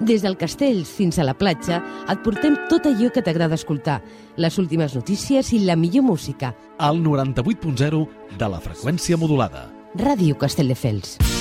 Des del castell fins a la platja et portem tot allò que t'agrada escoltar, les últimes notícies i la millor música. Al 98.0 de la freqüència modulada. Ràdio Castelldefels.